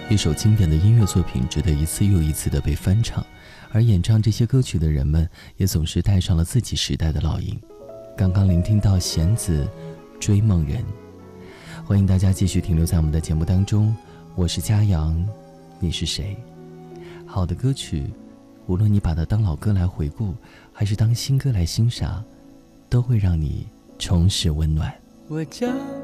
一首经典的音乐作品值得一次又一次的被翻唱，而演唱这些歌曲的人们也总是带上了自己时代的烙印。刚刚聆听到弦子追梦人，欢迎大家继续停留在我们的节目当中，我是嘉阳，你是谁？好的歌曲，无论你把它当老歌来回顾，还是当新歌来欣赏，都会让你重拾温暖。 我家